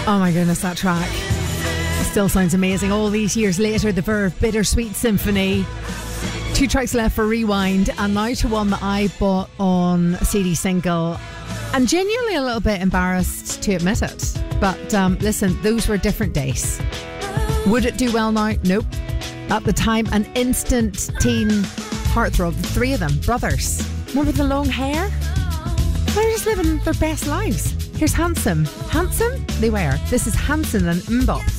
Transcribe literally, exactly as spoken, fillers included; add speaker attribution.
Speaker 1: Oh my goodness, that track still sounds amazing. All these years later, the Verve Bittersweet Symphony. Two tracks left for Rewind, and now to one that I bought on C D single, and genuinely a little bit embarrassed to admit it. But um, listen, those were different days. Would it do well now? Nope. At the time, an instant teen heartthrob. The three of them, brothers. Remember the long hair? They're just living their best lives. Here's Handsome. Handsome? They were. This is Hanson and Mbop.